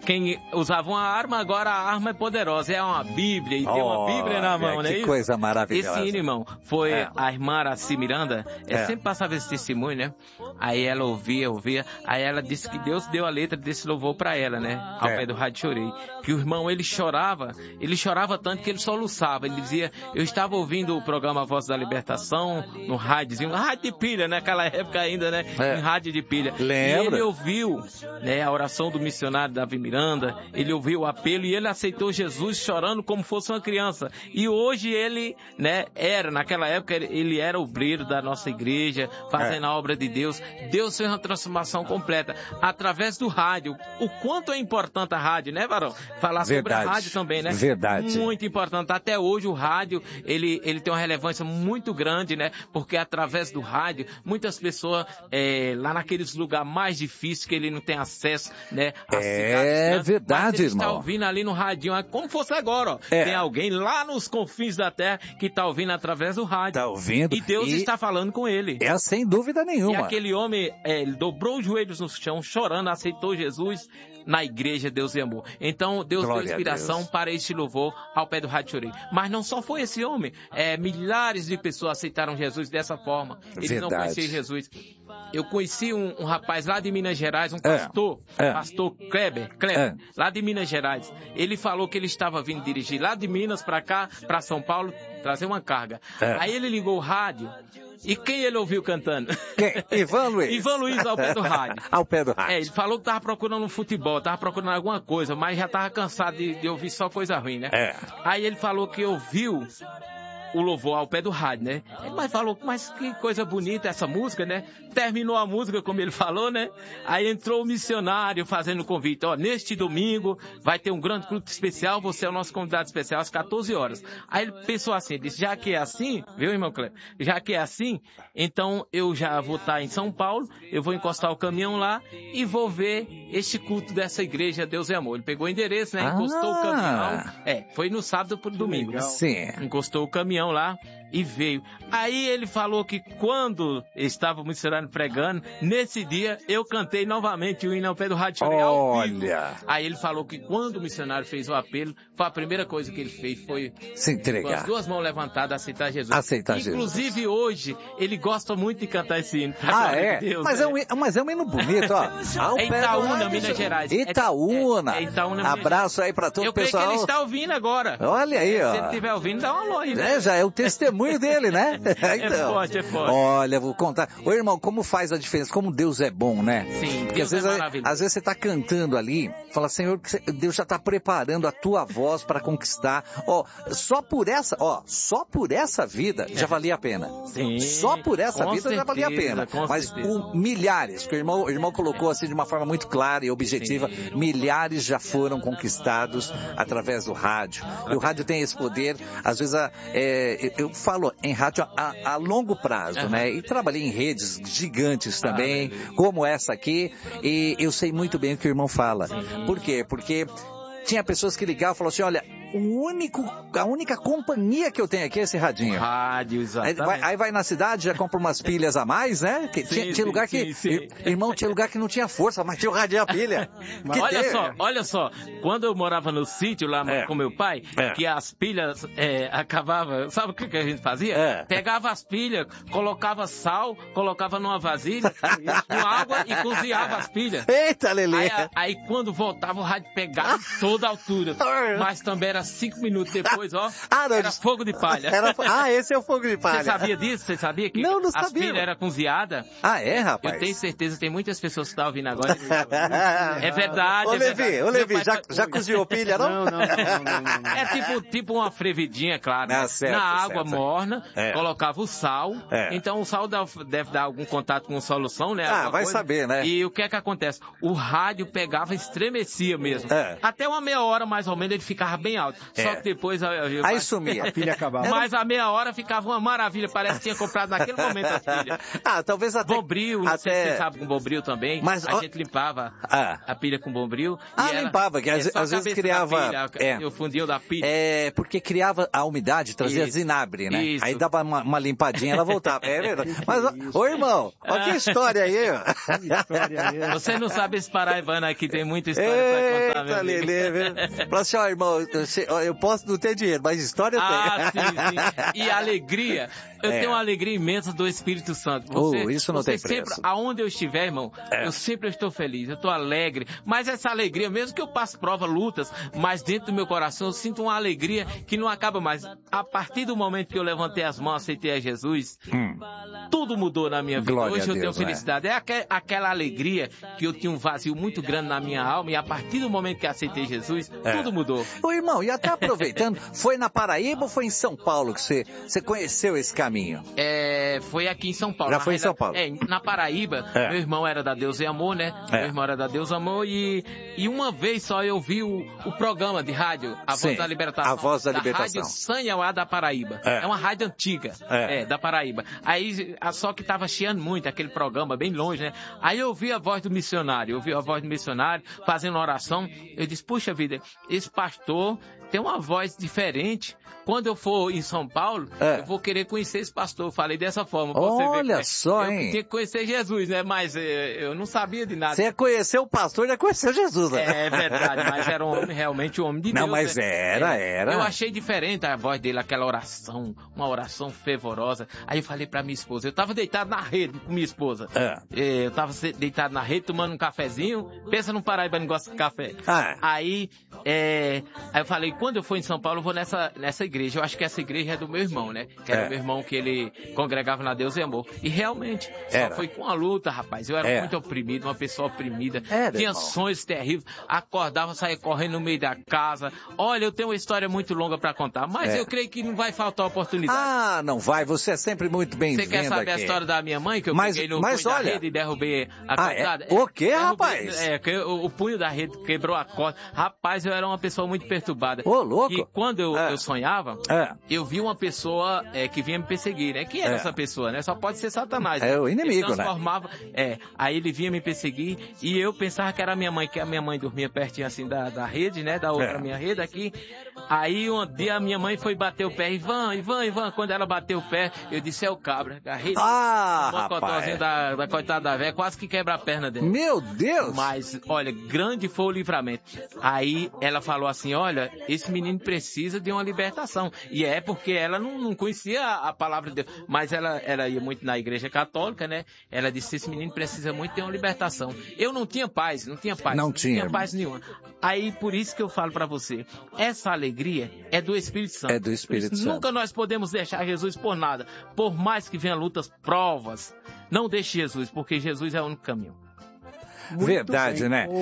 quem usava uma arma, agora a arma é poderosa. É uma Bíblia, e tem uma Bíblia na mão, né? Que coisa maravilhosa. Esse hino, irmão, foi a irmã Araci Miranda, sempre passava esse testemunho, né? Aí ela ouvia, aí ela disse que Deus deu a letra desse louvor pra ela, né? Ao pé do Rádio Chorei. Que o irmão, ele chorava tanto que ele soluçava. Ele dizia, eu estava ouvindo o programa Voz da Libertação, no rádiozinho, rádio de pilha, naquela época ainda, né? Em rádio de pilha. Lembra? E ele ouviu, né, a oração do missionário Davi Miranda, ele ouviu o apelo e ele aceitou Jesus chorando como fosse uma criança. E hoje ele, né, naquela época, ele era obreiro da nossa igreja, fazendo a obra de Deus. Deus fez uma transformação completa através do rádio. O quanto é importante a rádio, né, Varão? Falar sobre a rádio também, né? Verdade. Muito importante. Até hoje o rádio, ele tem uma relevância muito grande, né? Porque através do rádio, muitas pessoas, lá naqueles lugares mais difíceis que ele não tem acesso, né? Verdade, irmão. Está ouvindo ali no radinho, como fosse agora, ó. Tem alguém lá nos confins da terra que está ouvindo através do rádio. Está ouvindo. E Deus está falando com ele. Sem dúvida nenhuma. E aquele homem, ele dobrou os joelhos no chão, chorando, aceitou Jesus na igreja Deus e Amor. Então, Deus deu inspiração para este louvor ao pé do Rádio Chorei. Mas não só foi esse homem. Milhares de pessoas aceitaram Jesus dessa forma. Eles não conheciam Jesus. Eu conheci um rapaz lá de Minas Gerais, um pastor, pastor Kleber, lá de Minas Gerais. Ele falou que ele estava vindo dirigir lá de Minas para cá, para São Paulo, trazer uma carga. Aí ele ligou o rádio. E quem ele ouviu cantando? Quem? Ivan Luiz. Ivan Luiz ao pé do rádio. Ao pé do rádio. Ele falou que estava procurando um futebol, estava procurando alguma coisa, mas já estava cansado de ouvir só coisa ruim, né? Aí ele falou que ouviu o louvor ao pé do rádio, né? Ele falou, mas que coisa bonita essa música, né? Terminou a música, como ele falou, né? Aí entrou o missionário fazendo o convite. Neste domingo vai ter um grande culto especial, você é o nosso convidado especial às 14 horas. Aí ele pensou assim, disse, já que é assim, viu, irmão Cleber? Já que é assim, então eu já vou estar em São Paulo, eu vou encostar o caminhão lá e vou ver este culto dessa igreja Deus é Amor. Ele pegou o endereço, né? Encostou o caminhão. Foi no sábado pro domingo. Né? Sim. Encostou o caminhão lá e veio. Aí ele falou que quando estava o missionário pregando, nesse dia eu cantei novamente o hino ao pé do Rádio Chorei ao vivo. Aí ele falou que quando o missionário fez o apelo, foi a primeira coisa que ele fez foi se entregar. Com as duas mãos levantadas, aceitar Jesus. Inclusive hoje, ele gosta muito de cantar esse hino. De Deus, mas é um hino bonito, ó. É Itaúna, Minas Gerais. Itaúna. Itaúna, abraço aí pra todo o pessoal. Eu creio que ele está ouvindo agora. Olha aí, ó. Se ele estiver ouvindo, dá um alô aí, né? Já é o testemunho dele, né? Então, é forte. Olha, vou contar. Ô, irmão, como faz a diferença? Como Deus é bom, né? Sim, porque às vezes você tá cantando ali, fala, Senhor, Deus já tá preparando a tua voz para conquistar. Só por essa vida já valia a pena. Sim, só por essa vida já valia a pena. Mas milhares, que o irmão colocou assim de uma forma muito clara e objetiva, milhares já foram conquistados através do rádio. E o rádio tem esse poder, às vezes eu falo em rádio a longo prazo, né? E trabalhei em redes gigantes também, como essa aqui, e eu sei muito bem o que o irmão fala. Por quê? Porque tinha pessoas que ligavam e falavam assim, olha, a única companhia que eu tenho aqui é esse radinho. Rádio, exatamente. Aí vai na cidade, já compra umas pilhas a mais, né? Tinha lugar que... Irmão, tinha lugar que não tinha força, mas tinha o radinho a pilha. Mas olha só, quando eu morava no sítio lá com meu pai, que as pilhas acabavam, sabe o que a gente fazia? Pegava as pilhas, colocava sal, colocava numa vasilha, com água e cozinhava as pilhas. Eita, Lelê! Aí quando voltava o rádio pegava toda a altura, mas também era 5 minutos depois, era fogo de palha. Esse é o fogo de palha. Você sabia disso? Você sabia que as pilhas eram cozinhadas? Rapaz? Eu tenho certeza, tem muitas pessoas que estão ouvindo agora. É verdade. Ô, Levi, já cozinhou pilha, não? Não. É tipo uma frevidinha, claro. Na água morna, colocava o sal. Então o sal deve dar algum contato com solução, né? Vai saber, né? E o que é que acontece? O rádio pegava, estremecia mesmo. Até uma meia hora, mais ou menos, ele ficava bem alto. pronto. Só que depois... Aí sumia. A pilha acabava. Mas a meia hora ficava uma maravilha, parece que tinha comprado naquele momento a pilha. Talvez até... Bombril, não sei se você sabe com bombril também, mas a gente limpava a pilha com bombril. Limpava, que às vezes criava... O fundinho da pilha. Porque criava a umidade, trazia zinabre, né? Isso. Aí dava uma limpadinha, ela voltava. É verdade. Mas, ô irmão, olha que história aí, ó. Você não sabe esse paraibano aqui, tem muita história pra contar, meu amigo. Lelê, fala assim, ó, irmão, eu posso não ter dinheiro, mas história tem. Sim. E alegria, eu tenho uma alegria imensa do Espírito Santo. Isso não tem preço. Sempre, aonde eu estiver, irmão, eu sempre estou feliz, eu estou alegre. Mas essa alegria, mesmo que eu passe prova, lutas, mas dentro do meu coração eu sinto uma alegria que não acaba mais. A partir do momento que eu levantei as mãos, aceitei a Jesus, tudo mudou na minha vida. Glória Hoje eu Deus, tenho felicidade. É aquela alegria que eu tinha um vazio muito grande na minha alma e a partir do momento que aceitei Jesus, tudo mudou. Ô irmão, e até aproveitando, foi na Paraíba ou foi em São Paulo que você conheceu esse caminho? Foi aqui em São Paulo. Já foi em São Paulo? Na Paraíba, meu irmão era da Deus e Amor, né? Meu irmão era da Deus e Amor e uma vez só eu vi o programa de rádio, A Voz da Libertação. A Voz da Libertação. Rádio Sanhauá da Paraíba. É uma rádio antiga, da Paraíba. Aí, só que tava chiando muito aquele programa, bem longe, né? Aí eu vi a voz do missionário, fazendo uma oração. Eu disse, puxa vida, esse pastor tem uma voz diferente. Quando eu for em São Paulo, eu vou querer conhecer esse pastor. Eu falei dessa forma. Olha só, hein? Eu tinha que conhecer Jesus, né? Mas eu não sabia de nada. Você ia conhecer o pastor, já conheceu Jesus, né? É verdade, mas era realmente um homem de Deus. Não, mas né? era. Eu achei diferente a voz dele, aquela oração, uma oração fervorosa. Aí eu falei pra minha esposa, eu tava deitado na rede com minha esposa. Eu tava deitado na rede, tomando um cafezinho. Pensa num paraíba que gosta de café. Aí eu falei, quando eu for em São Paulo, eu vou nessa igreja. Eu acho que essa igreja é do meu irmão, né? Que era o meu irmão que ele congregava na Deus e Amor. E realmente, só foi com a luta, rapaz. Eu era muito oprimido, uma pessoa oprimida. Tinha sonhos terríveis. Acordava, saía correndo no meio da casa. Olha, eu tenho uma história muito longa pra contar, mas eu creio que não vai faltar oportunidade. Não vai. Você é sempre muito bem-vindo aqui. Você quer saber a história da minha mãe? Que eu peguei no punho da rede e derrubei a corda? O quê, rapaz? O punho da rede quebrou a corda. Rapaz, eu era uma pessoa muito perturbada. Ô, louco! E quando eu sonhava, eu vi uma pessoa que vinha me perseguir, né? Quem era essa pessoa, né? Só pode ser Satanás. É o inimigo, ele transformava, né? Aí ele vinha me perseguir e eu pensava que era a minha mãe, que a minha mãe dormia pertinho assim da rede, né? Da outra minha rede aqui. Aí um dia a minha mãe foi bater o pé, Ivan. Quando ela bateu o pé, eu disse, é o cabra. Agarrei o mocotózinho da coitada da velha, quase que quebra a perna dele. Meu Deus! Mas, olha, grande foi o livramento. Aí ela falou assim, olha, esse menino precisa de uma libertação. E porque ela não conhecia a palavra de Deus, mas ela ia muito na igreja católica, né? Ela disse, esse menino precisa muito ter uma libertação. Eu não tinha paz. Não tinha paz nenhuma. Aí, por isso que eu falo pra você, essa alegria é do Espírito Santo. É do Espírito Santo. Nunca nós podemos deixar Jesus por nada. Por mais que venham lutas, provas, não deixe Jesus, porque Jesus é o único caminho. Muito verdade, bem. né?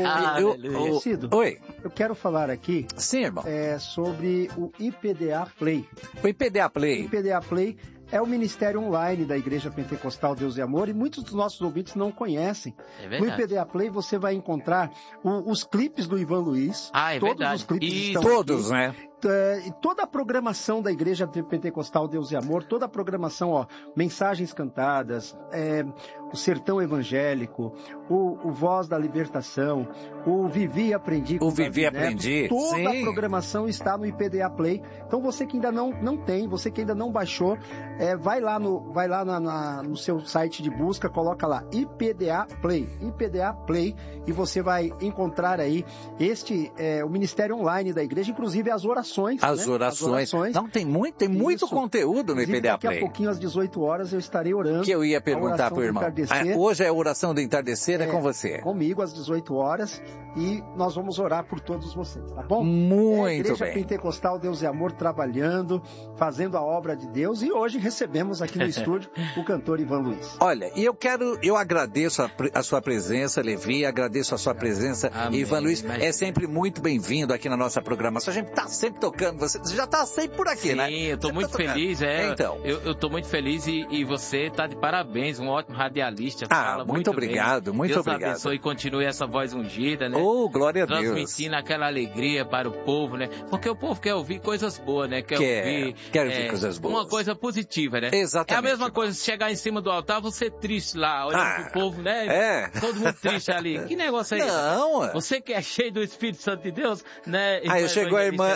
Oi. Eu quero falar aqui irmão. Sobre o IPDA Play. O IPDA Play. O IPDA Play é o ministério online da Igreja Pentecostal Deus e Amor e muitos dos nossos ouvintes não conhecem. No IPDA Play você vai encontrar os clipes do Ivan Luiz. Todos os clipes estão todos, aqui. Né? E toda a programação da Igreja Pentecostal Deus e Amor, toda a programação, mensagens cantadas, o Sertão Evangélico, o Voz da Libertação, o Vivi e Aprendi. O Vivi e Aprendi. Toda a programação está no IPDA Play. Então você que ainda não tem, você que ainda não baixou, vai lá no seu site de busca, coloca lá IPDA Play, e você vai encontrar aí o ministério online da igreja, inclusive as orações. As orações. Não, tem muito conteúdo no IPDA Play. Daqui a pouquinho, às 18 horas, eu estarei orando. Que eu ia perguntar pro irmão. Hoje é a oração do entardecer, é com você. Comigo, às 18 horas, e nós vamos orar por todos vocês, tá bom? Muito bem. Igreja Pentecostal Deus e Amor trabalhando, fazendo a obra de Deus, e hoje recebemos aqui no estúdio o cantor Ivan Luiz. Olha, e eu agradeço a sua presença, Levi, agradeço a sua presença, Ivan Luiz, é sempre muito bem-vindo aqui na nossa programação. A gente está sempre tocando você. Você já tá sempre por aqui, né? Sim, eu tô muito feliz, Então. Eu tô muito feliz e você tá de parabéns, um ótimo radialista. Fala muito obrigado, bem. muito Deus obrigado. Deus abençoe e continue essa voz ungida, né? Oh, glória a Deus. Transmitindo aquela alegria para o povo, né? Porque o povo quer ouvir coisas boas, né? Quer ouvir coisas boas. Uma coisa positiva, né? Exatamente. É a mesma coisa, se chegar em cima do altar, você triste lá, olhando pro povo, né? Todo mundo triste ali. Que negócio é esse? Não. Você que é cheio do Espírito Santo de Deus, né? Aí chegou a irmã,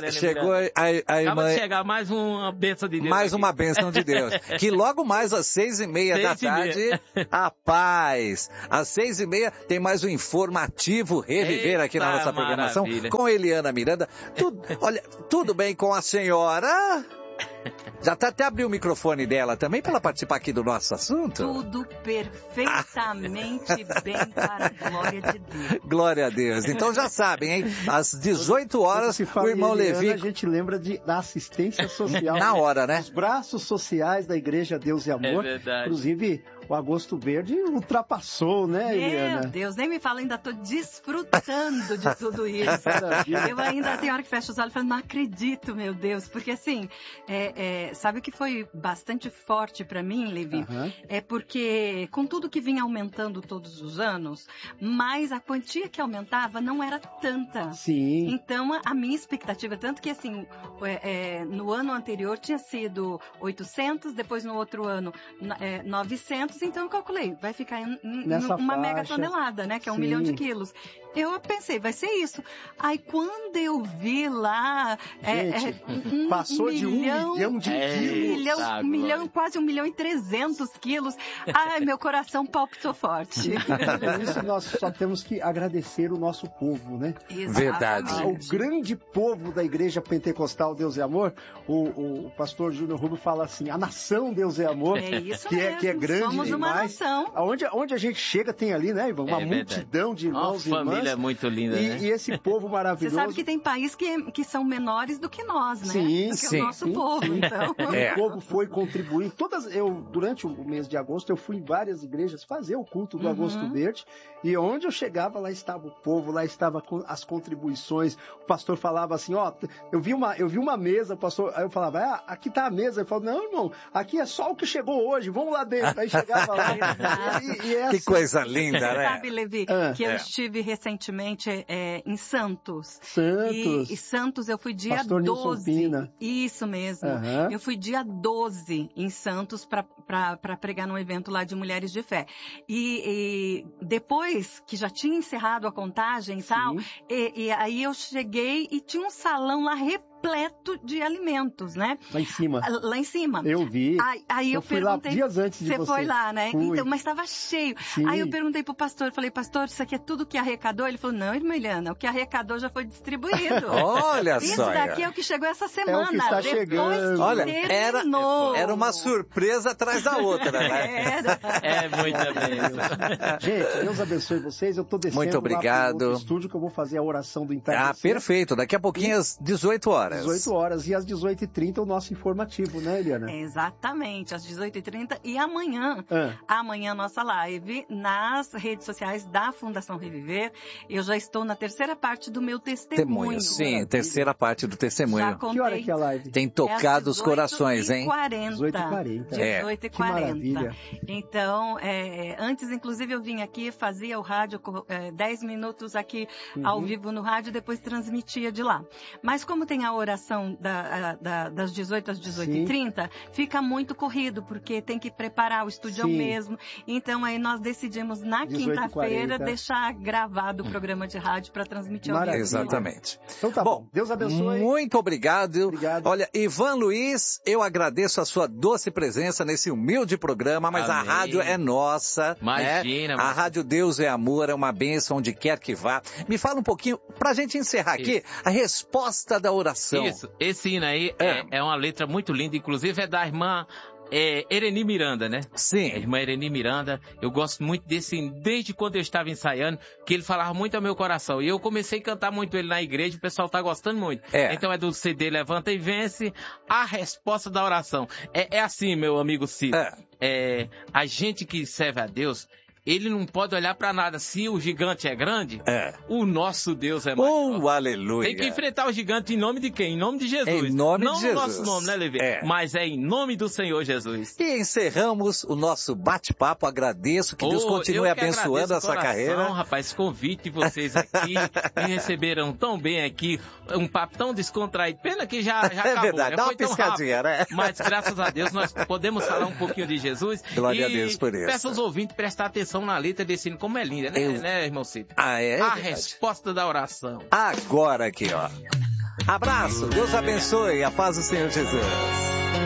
a irmã... Acaba de chegar mais uma bênção de Deus. Mais uma bênção de Deus. Que logo mais às 6:30 da tarde, a paz. Às 6:30 tem mais um informativo Reviver aqui na nossa programação com Eliana Miranda. Olha, tudo bem com a senhora? Já até abriu o microfone dela também para ela participar aqui do nosso assunto? Tudo perfeitamente bem para a glória de Deus. Glória a Deus. Então já sabem, hein? Às 18 horas, o irmão Levi... A gente lembra da assistência social. Na hora, né? Os braços sociais da Igreja Deus e Amor. É verdade. Inclusive, o Agosto Verde ultrapassou, né, Eliana? Meu Deus, nem me fala, ainda estou desfrutando de tudo isso. Eu ainda tenho hora que fecho os olhos e falo, não acredito, meu Deus. Porque assim, sabe o que foi bastante forte para mim, Levi? É porque com tudo que vinha aumentando todos os anos, mas a quantia que aumentava não era tanta. Sim. Então, a minha expectativa, tanto que assim, no ano anterior tinha sido 800, depois no outro ano 900, então eu calculei, vai ficar em uma mega tonelada, né? Que é 1 milhão de quilos. Eu pensei, vai ser isso. Aí quando eu vi lá... Gente, passou de 1 milhão de quilos. Quase 1.300.000 quilos. Ai, meu coração palpitou forte. Por isso nós só temos que agradecer o nosso povo, né? Verdade. O grande povo da Igreja Pentecostal Deus e Amor, o pastor Júnior Rubio fala assim, a nação Deus e Amor, que é grande Somos uma nação. Onde a gente chega tem ali, né, Ivan? Uma multidão de irmãos e irmãs. Uma família muito linda, né? E esse povo maravilhoso. Você sabe que tem países que são menores do que nós, né? Sim, do que o nosso povo, então. O povo foi contribuindo. Durante o mês de agosto, eu fui em várias igrejas fazer o culto do Agosto Verde. E onde eu chegava, lá estava o povo, lá estava as contribuições. O pastor falava assim, eu vi uma mesa, pastor. Aí eu falava, aqui está a mesa. Ele falou, não, irmão, aqui é só o que chegou hoje, vamos lá dentro. Aí chegava lá. Que coisa linda, né? Sabe, Levi, que eu estive recentemente em Santos. Santos. E Santos eu fui dia pastor 12. Nilson. Isso mesmo. Eu fui dia 12 em Santos para pregar num evento lá de Mulheres de Fé. E depois que já tinha encerrado a contagem e tal, e aí eu cheguei e tinha um salão lá repleto de alimentos, né? Lá em cima. Lá em cima. Eu vi. Aí eu fui perguntei, lá dias antes de você. Você foi lá, né? Fui. Então, mas estava cheio. Sim. Aí eu perguntei pro pastor, falei, pastor, isso aqui é tudo que arrecadou? Ele falou, não, irmã Eliana, o que arrecadou já foi distribuído. Olha isso só. Isso daqui é o que chegou essa semana. É o que está chegando. Olha, era uma surpresa atrás da outra, né? É muita bênção. Gente, Deus abençoe vocês. Eu tô descendo muito obrigado. Lá pro estúdio que eu vou fazer a oração do entardecer. Perfeito. Daqui a pouquinho às 18 horas. 18 horas. E às 18h30 o nosso informativo, né, Eliana? Exatamente, às 18h30 e amanhã. Amanhã nossa live nas redes sociais da Fundação Reviver. Eu já estou na terceira parte do meu testemunho. Sim, terceira parte do testemunho. Já contei, que hora que é a live? Tem tocado os corações, hein? 18h40. 18h40. Então, antes, inclusive, eu vim aqui, fazia o rádio 10 minutos aqui ao vivo no rádio, depois transmitia de lá. Mas como tem a oração das 18 às 18h30, fica muito corrido, porque tem que preparar o estúdio mesmo. Então, aí nós decidimos, na quinta-feira, deixar gravado o programa de rádio para transmitir ao vivo. Exatamente. Então tá bom. Deus abençoe. Muito obrigado. Olha, Ivan Luiz, eu agradeço a sua doce presença nesse humilde programa, mas a rádio é nossa. Imagina. Né? A Rádio Deus é Amor, é uma bênção onde quer que vá. Me fala um pouquinho, pra gente encerrar aqui, a resposta da oração. Isso, esse hino aí é uma letra muito linda, inclusive é da irmã Ereni Miranda, né? Sim. A irmã Ereni Miranda, eu gosto muito desse hino, desde quando eu estava ensaiando, que ele falava muito ao meu coração. E eu comecei a cantar muito ele na igreja, o pessoal tá gostando muito. Então é do CD Levanta e Vence, a resposta da oração. É assim, meu amigo Cid. A gente que serve a Deus, ele não pode olhar para nada. Se o gigante é grande, o nosso Deus é maior. Aleluia. Tem que enfrentar o gigante em nome de quem? Em nome de Jesus. Em nome de Jesus. Não no nosso nome, né, Levi? Mas é em nome do Senhor Jesus. E encerramos o nosso bate-papo. Agradeço que Deus continue abençoando essa carreira. Rapaz, esse convite de vocês aqui, me receberam tão bem aqui, um papo tão descontraído. Pena que já acabou. É verdade, dá uma piscadinha, né? Mas graças a Deus nós podemos falar um pouquinho de Jesus. Glória a Deus por isso. Peço aos ouvintes prestar atenção na letra desse hino, como é linda, né, irmão Cid? A resposta da oração. Agora aqui, ó. Abraço, Deus abençoe, a paz do Senhor Jesus.